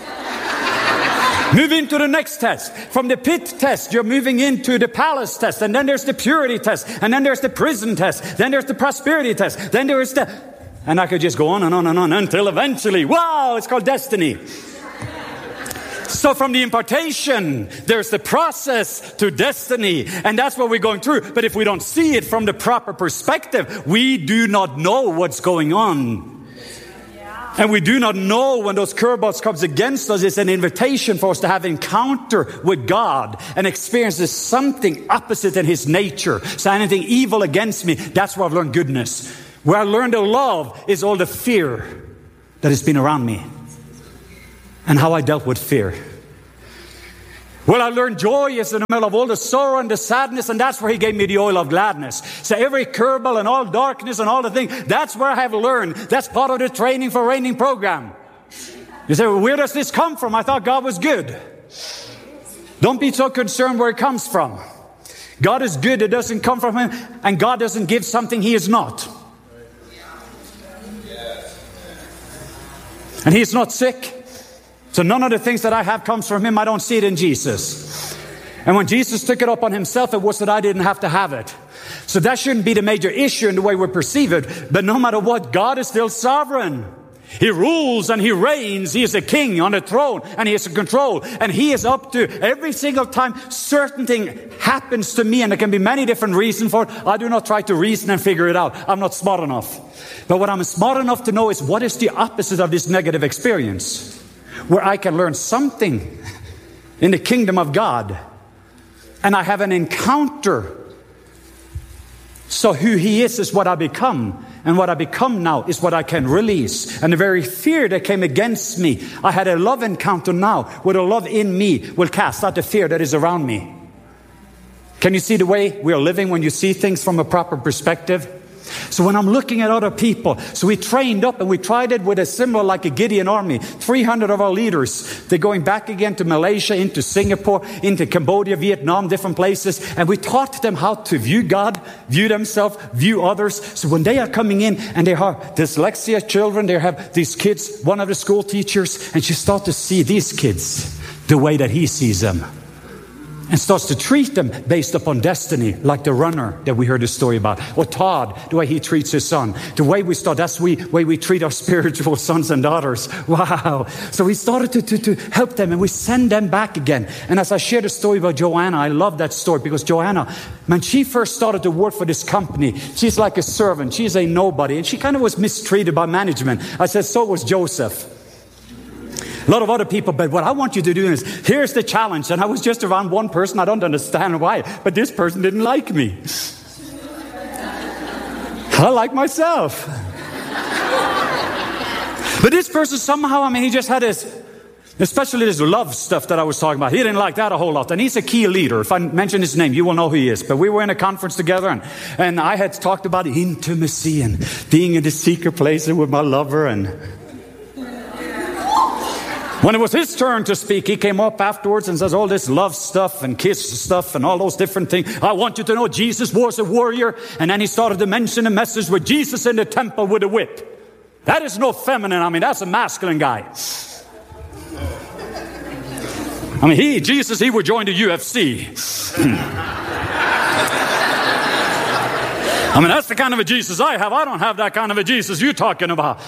Move into the next test. From the pit test, you're moving into the palace test. And then there's the purity test. And then there's the prison test. Then there's the prosperity test. Then there is the... And I could just go on and on and on until eventually, wow, it's called destiny. So from the impartation, there's the process to destiny. And that's what we're going through. But if we don't see it from the proper perspective, we do not know what's going on. And we do not know when those curveballs comes against us. It's an invitation for us to have an encounter with God and experience something opposite in His nature. So anything evil against me, that's where I've learned goodness. Where I learned to love is all the fear that has been around me. And how I dealt with fear. Well, I learned joy is in the middle of all the sorrow and the sadness, and that's where He gave me the oil of gladness. So every curveball and all darkness and all the things, that's where I have learned. That's part of the training for reigning program. You say, well, where does this come from? I thought God was good. Don't be so concerned where it comes from. God is good. It doesn't come from Him, and God doesn't give something He is not. And He is not sick. So none of the things that I have comes from Him. I don't see it in Jesus. And when Jesus took it upon Himself, it was that I didn't have to have it. So that shouldn't be the major issue in the way we perceive it. But no matter what, God is still sovereign. He rules and He reigns. He is a king on a throne and He is in control. And He is up to every single time certain thing happens to me. And there can be many different reasons for it. I do not try to reason and figure it out. I'm not smart enough. But what I'm smart enough to know is what is the opposite of this negative experience. Where I can learn something in the kingdom of God. And I have an encounter. So who He is is what I become. And what I become now is what I can release. And the very fear that came against me, I had a love encounter now. Where the love in me will cast out the fear that is around me. Can you see the way we are living when you see things from a proper perspective? So when I'm looking at other people, so we trained up and we tried it with a similar like a Gideon army. three hundred of our leaders, they're going back again to Malaysia, into Singapore, into Cambodia, Vietnam, different places. And we taught them how to view God, view themselves, view others. So when they are coming in and they have dyslexia children, they have these kids, one of the school teachers, and she starts to see these kids the way that he sees them. And starts to treat them based upon destiny, like the runner that we heard a story about. Or Todd, the way he treats his son. The way we start, that's the way we treat our spiritual sons and daughters. Wow. So we started to, to, to help them and we send them back again. And as I shared a story about Joanna, I love that story because Joanna, when she first started to work for this company, she's like a servant. She's a nobody. And she kind of was mistreated by management. I said, so was Joseph. A lot of other people, but what I want you to do is, here's the challenge. And I was just around one person. I don't understand why, but this person didn't like me. I like myself. But this person somehow, I mean, he just had this, especially this love stuff that I was talking about. He didn't like that a whole lot. And he's a key leader. If I mention his name, you will know who he is. But we were in a conference together and, and I had talked about intimacy and being in the secret place with my lover. And when it was his turn to speak, he came up afterwards and says all this love stuff and kiss stuff and all those different things. I want you to know Jesus was a warrior. And then he started to mention a message with Jesus in the temple with a whip. That is no feminine. I mean, that's a masculine guy. I mean, he, Jesus, he would join the U F C. I mean, that's the kind of a Jesus I have. I don't have that kind of a Jesus you're talking about.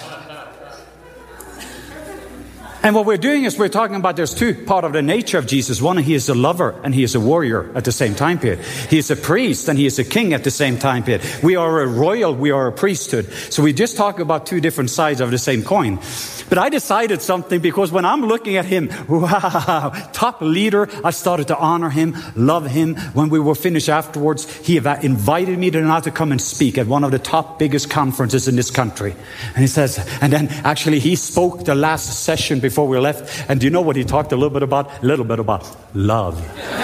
And what we're doing is we're talking about there's two part of the nature of Jesus. One, he is a lover and he is a warrior at the same time period. He is a priest and he is a king at the same time period. We are a royal, we are a priesthood. So we just talk about two different sides of the same coin. But I decided something because when I'm looking at him, wow, top leader, I started to honor him, love him. When we were finished afterwards, he invited me to now to come and speak at one of the top biggest conferences in this country. And he says, and then actually he spoke the last session before we left. And do you know what he talked a little bit about? A little bit about love.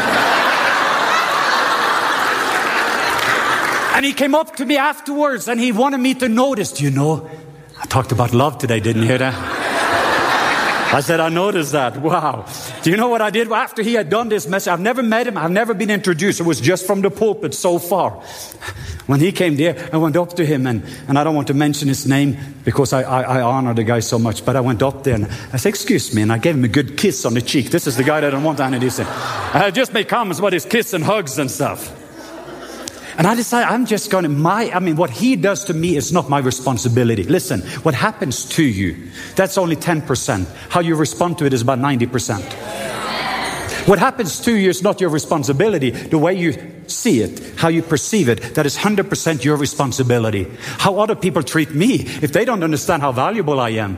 And he came up to me afterwards and he wanted me to notice, do you know, I talked about love today, didn't you hear that? I said, I noticed that. Wow. Do you know what I did after he had done this message? I've never met him. I've never been introduced. It was just from the pulpit so far. When he came there, I went up to him, and, and I don't want to mention his name because I, I, I honor the guy so much, but I went up there and I said, excuse me, and I gave him a good kiss on the cheek. This is the guy that I don't want any of these things. I just made comments about his kiss and hugs and stuff. And I decided I'm just going to, my, I mean, what he does to me is not my responsibility. Listen, what happens to you, that's only ten percent. How you respond to it is about ninety percent. What happens to you is not your responsibility. The way you see it, how you perceive it, that is one hundred percent your responsibility. How other people treat me, if they don't understand how valuable I am,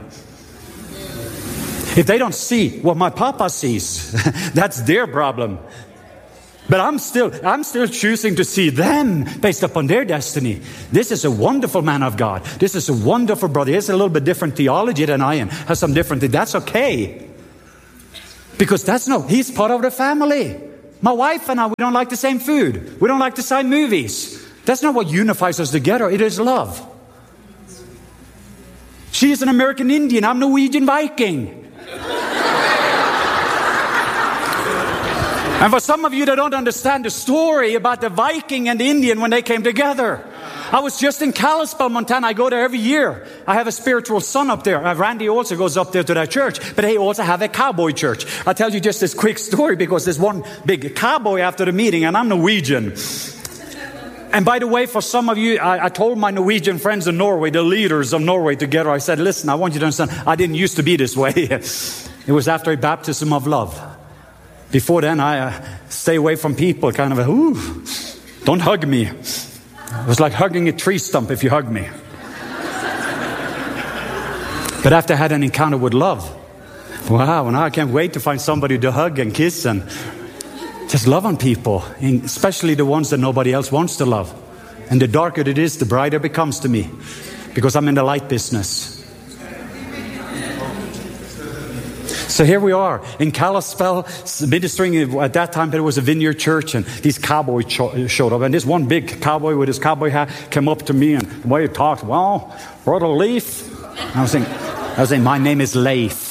if they don't see what my papa sees, that's their problem. But I'm still, I'm still choosing to see them based upon their destiny. This is a wonderful man of God. This is a wonderful brother. He has a little bit different theology than I am. Has some different things. That's okay. Because that's no, he's part of the family. My wife and I, we don't like the same food. We don't like the same movies. That's not what unifies us together. It is love. She is an American Indian. I'm Norwegian Viking. And for some of you that don't understand the story about the Viking and the Indian when they came together. I was just in Kalispell, Montana. I go there every year. I have a spiritual son up there. Uh, Randy also goes up there to that church. But they also have a cowboy church. I'll tell you just this quick story because there's one big cowboy after the meeting and I'm Norwegian. And by the way, for some of you, I, I told my Norwegian friends in Norway, the leaders of Norway together, I said, listen, I want you to understand, I didn't used to be this way. It was after a baptism of love. Before then, I uh, stay away from people, kind of, a, ooh, don't hug me. It was like hugging a tree stump if you hug me. But after I had an encounter with love, wow, now I can't wait to find somebody to hug and kiss and just love on people, and especially the ones that nobody else wants to love. And the darker it is, the brighter it becomes to me, because I'm in the light business. So here we are in Kalispell, ministering at that time. There was a vineyard church, and these cowboys showed up. And this one big cowboy with his cowboy hat came up to me, and the way he talked, well, Brother Leif. And I was saying, I was saying, my name is Leif.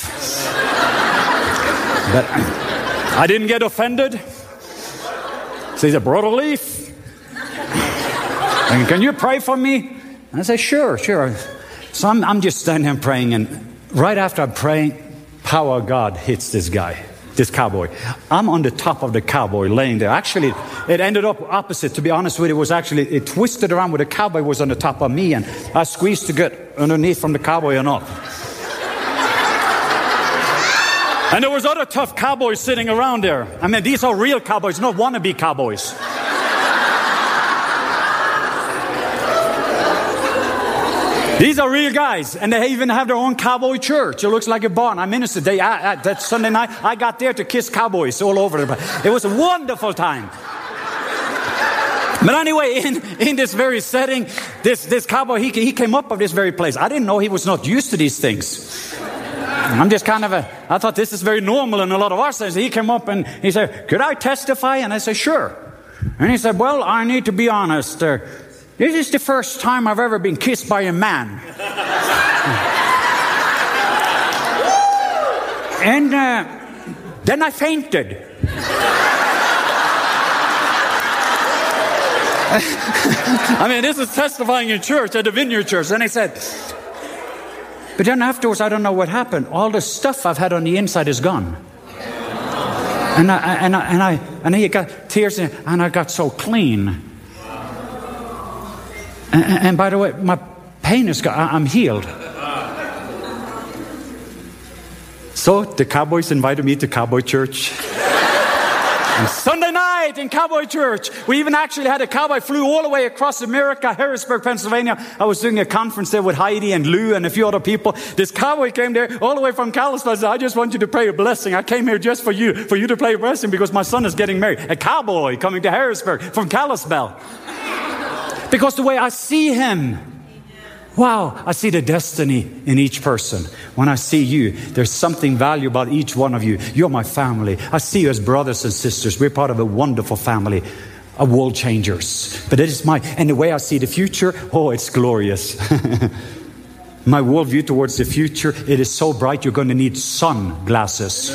But I didn't get offended. So he said, Brother Leif, and can you pray for me? And I said, sure, sure. So I'm, I'm just standing there praying, and right after I'm praying, power of God hits this guy, this cowboy. I'm on the top of the cowboy laying there. Actually, it ended up opposite. To be honest with you, it was actually, it twisted around where the cowboy was on the top of me, and I squeezed to get underneath from the cowboy and up. And there was other tough cowboys sitting around there. I mean, these are real cowboys, not wannabe cowboys. These are real guys, and they even have their own cowboy church. It looks like a barn. I ministered. They, I, I, that Sunday night, I got there to kiss cowboys all over. It was a wonderful time. But anyway, in, in this very setting, this, this cowboy, he, he came up of this very place. I didn't know he was not used to these things. I'm just kind of a, I thought this is very normal in a lot of our sense. He came up and he said, could I testify? And I said, sure. And he said, well, I need to be honest. Uh, This is the first time I've ever been kissed by a man. And uh, then I fainted. I mean, this is testifying in church, at the Vineyard Church. And I said, but then afterwards, I don't know what happened. All the stuff I've had on the inside is gone. And I, and I, and I, and I got tears, in, and I got so clean. And, and by the way, my pain is gone. I'm healed. So the cowboys invited me to Cowboy Church. And Sunday night in Cowboy Church, we even actually had a cowboy flew all the way across America, Harrisburg, Pennsylvania. I was doing a conference there with Heidi and Lou and a few other people. This cowboy came there all the way from Kalispell. I said, I just want you to pray a blessing. I came here just for you, for you to pray a blessing because my son is getting married. A cowboy coming to Harrisburg from Kalispell. Because the way I see him, wow, I see the destiny in each person. When I see you, there's something valuable about each one of you. You're my family. I see you as brothers and sisters. We're part of a wonderful family of world changers. But it is my, and the way I see the future, oh, it's glorious. My worldview towards the future, it is so bright you're going to need sunglasses.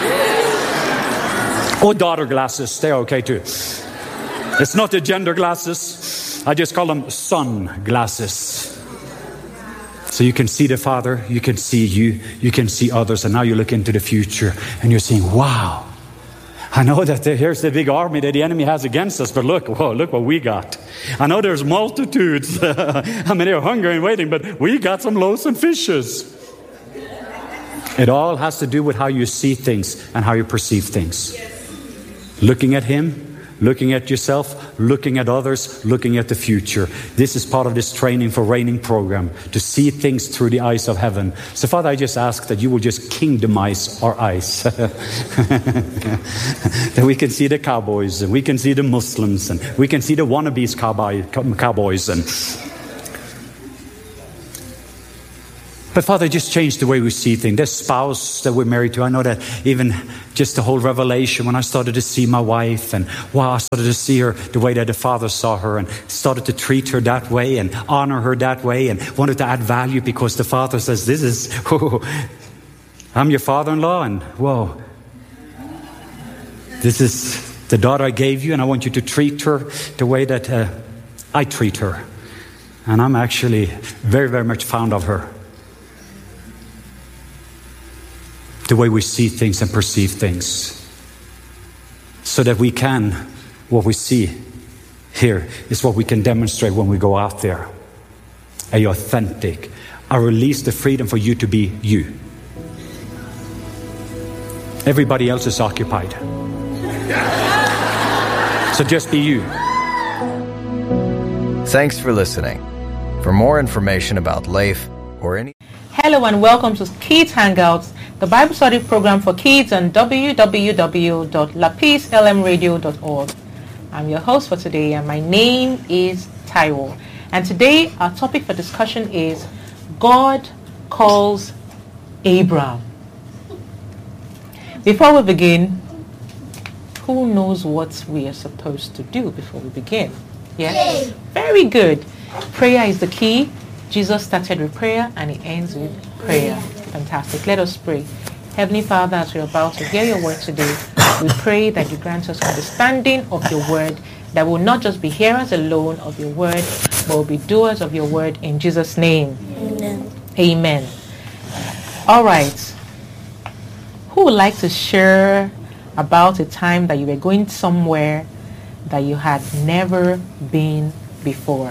Or daughter glasses, they're okay too. It's not the gender glasses. I just call them sunglasses. So you can see the Father, you can see you, you can see others, and now you look into the future and you're saying, wow, I know that there, here's the big army that the enemy has against us, but look, whoa, look what we got. I know there's multitudes. I mean, they're hungry and waiting, but we got some loaves and fishes. It all has to do with how you see things and how you perceive things. Looking at Him, looking at yourself, looking at others, looking at the future. This is part of this training for reigning program, to see things through the eyes of heaven. So Father, I just ask that you will just kingdomize our eyes. That we can see the cowboys, and we can see the Muslims, and we can see the wannabes cowboy, cowboys. And But Father, just change the way we see things. This spouse that we're married to, I know that even just the whole revelation, when I started to see my wife, and wow, I started to see her the way that the Father saw her, and started to treat her that way and honor her that way, and wanted to add value because the Father says, this is, oh, I'm your father-in-law, and whoa, this is the daughter I gave you, and I want you to treat her the way that uh, I treat her. And I'm actually very, very much fond of her. The way we see things and perceive things, so that we can, what we see here is what we can demonstrate when we go out there. Are you authentic? I release the freedom for you to be you. Everybody else is occupied. So just be you. Thanks for listening. For more information about Leif or any... Hello and welcome to Kids Hangouts, the Bible study program for kids on w w w dot la peace l m radio dot org. I'm your host for today, and my name is Taiwo. And today our topic for discussion is God calls Abraham. Before we begin, who knows what we are supposed to do before we begin? Yes? Very good. Prayer is the key. Jesus started with prayer and He ends with prayer. Fantastic. Let us pray. Heavenly Father, as we're about to hear your word today, we pray that you grant us understanding of your word, that we'll not just be hearers alone of your word, but will be doers of your word in Jesus' name. Amen. Amen. All right. Who would like to share about a time that you were going somewhere that you had never been before?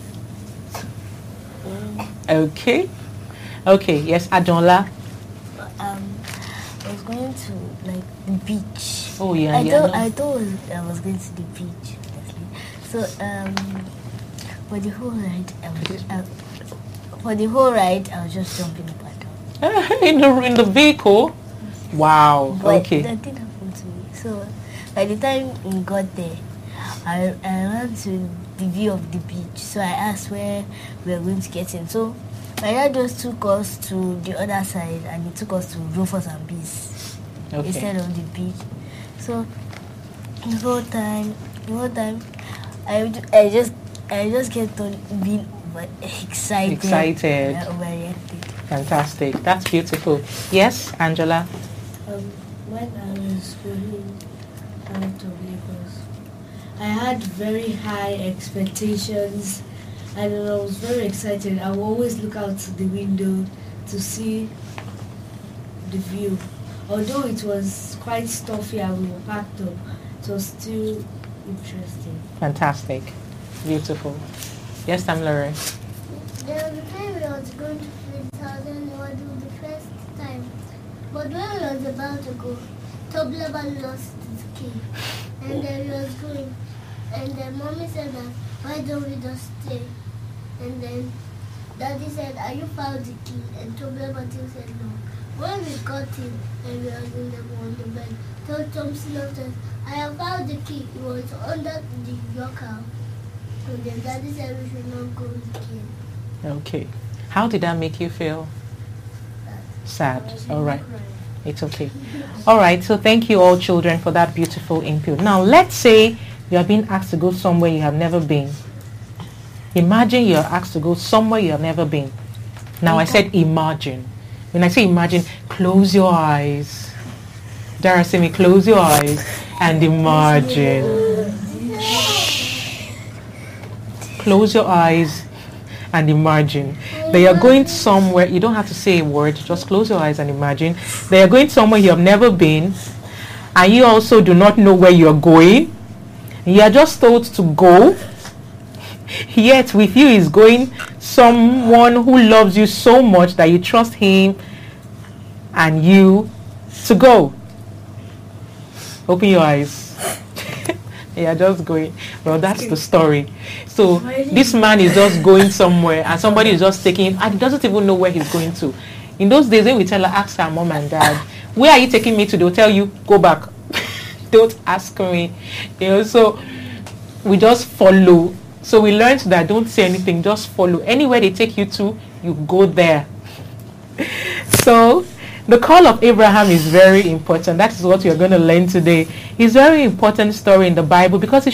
Okay. Okay, yes, Adonla. Um, I was going to, like, the beach. Oh, yeah, I yeah. Thought, no. I thought I was going to the beach, honestly. So, um, for the whole ride, I was, uh, for the whole ride, I was just jumping up and down. in, the, in the vehicle? Wow, But okay. that didn't happen to me. So, by the time we got there, I, I ran to the view of the beach. So, I asked where we were going to get in. So, my dad just took us to the other side, and he took us to Rufus and Bees Okay. instead of the beach. So the whole time, the whole time, I, I just I just kept on being over- excited, Excited. and overreacted. Fantastic. That's beautiful. Yes, Angela? Um, when I was going out of Lagos, I had very high expectations, and I was very excited. I would always look out the window to see the view. Although it was quite stuffy and we were packed up, it was still interesting. Fantastic. Beautiful. Yes, Tamilore? There was a time when I was going to Flint's house, and it was the first time. But when I was about to go, Toblerone lost his key. And then he was going. And then Mommy said that, why don't we just stay? And then Daddy said, are you found the key? And Toblerone said no. When we got in and we were in the, on the bed, told Thompson said, I have found the key. It was under the locker. And then Daddy said we should not go with the key. Okay. How did that make you feel? Sad. All right. It's okay. All right. So thank you all children for that beautiful input. Now let's say you are being asked to go somewhere you have never been. Imagine you are asked to go somewhere you have never been. Now I said imagine. When I say imagine, close your eyes. Dara, say me, close your eyes and imagine. Shh. Close your eyes and imagine. They are going somewhere. You don't have to say a word. Just close your eyes and imagine. They are going somewhere you have never been. And you also do not know where you are going. You are just told to go. Yet with you is going someone who loves you so much that you trust him and you to go. Open your eyes. You are just going. Well, that's the story. So this man is just going somewhere and somebody is just taking him and he doesn't even know where he's going to. In those days when we tell her, ask her mom and dad, where are you taking me to? They'll tell you, go back. Don't ask me. You know, so we just follow. So we learned that don't say anything, just follow. Anywhere they take you to, you go there. So the call of Abraham is very important. That is what we are going to learn today. It's a very important story in the Bible because it